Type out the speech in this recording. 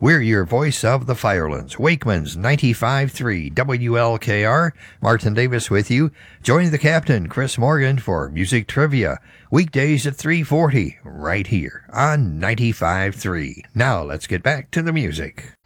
We're your voice of the Firelands, Wakeman's 95.3 WLKR. Martin Davis with you. Join the captain, Chris Morgan, for Music Trivia. Weekdays at 3:40, right here on 95.3. Now let's get back to the music.